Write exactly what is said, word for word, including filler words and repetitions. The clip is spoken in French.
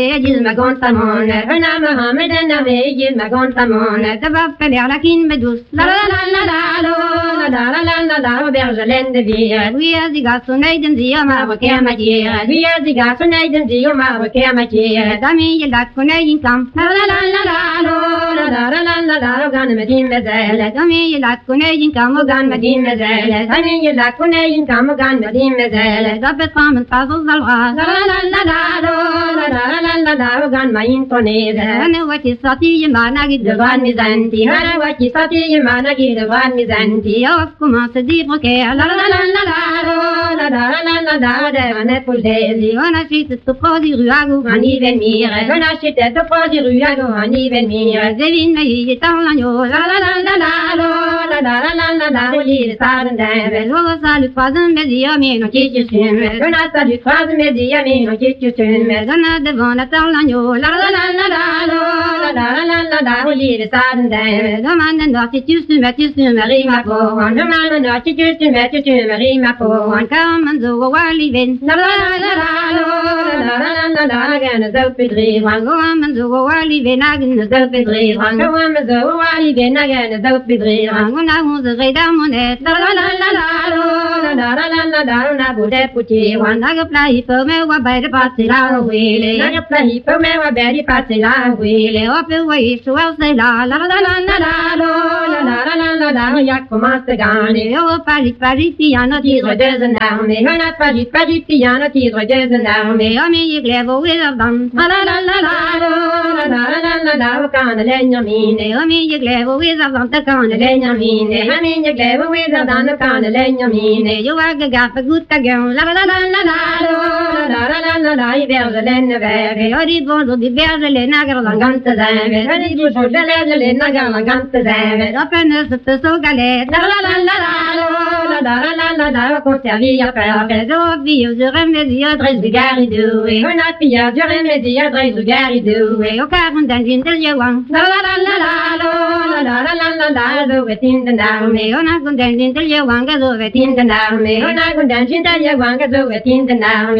يجز ما كنت مون هنا محمد النبي يجز ما كنت مون تبقى لكن بدوس لا لا لا لا لا لا لا لا لا لا وبرجلين دبير ويا زيغا سنيدن زيا ما بكيا مجير ويا زيغا سنيدن زيا ما بكيا مجير دامي يلات كنيدن كم لا لا لا لا لا لا لا لا لا لا وغان مدين مزالة دامي يلات كنيدن كم وغان مدين مزالة دامي يلات كنيدن كم وغان مدين مزالة ضبط من فاضل الغاز لا لا لا لا لا لا لا لا لا وغان ما ينطنيزة أنا وكي صاتي ما نجد دوان مزانتي أنا وكي صاتي ما نجد دوان مزانتي يوفكم صديق بكي لا لا لا لا لا لا لا لا لا لا أنا فلديزي وأنا شيت التقاضي رياغو عني بالميرة وأنا شيت التقاضي رياغو عني بالميرة زلين ما يتعلنيو لا لا لا لا لا لا لا لا لا لا ولي صارن دابل وغسال فازن بزيامين وكيش سمر وأنا صار فازن بزيامين وكيش سمر وأنا دفن تعلنيو لا لا لا لا لا لا لا لا لا ولي صارن دابل ومن الناس تسمع تسمع ريما فوان ومن الناس تسمع تسمع ريما فوان كم زو والي بن لا لا لا لا لا لا لا كان زو بدري ومن زو والي بن كان زو بدري ومن زو والي بن كان زو بدري ونعوز غيدا منت لا لا لا لا لا لا لا لا لا بودة بوتي وانا قبلي فما وبير باسلا ويلي انا قبلي فما وبير باسلا ويلي وبوي شو لا لا لا لا لا لا لا لا لا لا يا كما سغاني او بالي بالي piano tigre des armées on a pas dit pas dit piano tigre des armées o mi glevo with a bum la la la la la la la la la can legna mine o mi glevo with a bum ta can legna mine o mi glevo with a bum ta can legna mine you are ga fa gutta girl la la la la la la la la la la I vergelen vege o di bodo di vergelen agar langante zave o di bodo de vergelen agar langante zave o penes te so galet la la la la la la la la la qu'on servit à faire réseau vie aux remédies adresse de garidou et on a pillé du remédie adresse de garidou et au quarante d'un d'une de yawan la la la la la la la la la la zo vetin de narme on a gundan d'une de yawan ga zo vetin de narme on a gundan d'une de yawan ga zo vetin de narme